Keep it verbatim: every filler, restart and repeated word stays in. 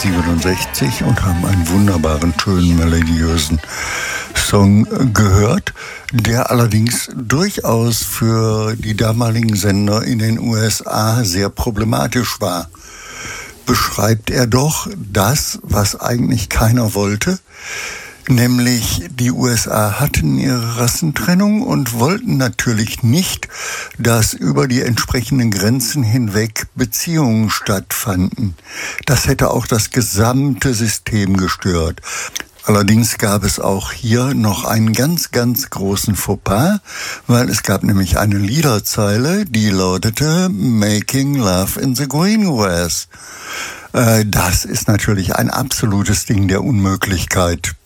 neunzehnhundertsiebenundsechzig und haben einen wunderbaren, schönen, melodiösen Song gehört, der allerdings durchaus für die damaligen Sender in den U S A sehr problematisch war. Beschreibt er doch das, was eigentlich keiner wollte, nämlich die U S A hatten ihre Rassentrennung und wollten natürlich nicht, dass über die entsprechenden Grenzen hinweg Beziehungen stattfanden. Das hätte auch das gesamte System gestört. Allerdings gab es auch hier noch einen ganz, ganz großen Fauxpas, weil es gab nämlich eine Liederzeile, die lautete Making Love in the Green Grass. Das ist natürlich ein absolutes Ding der Unmöglichkeit.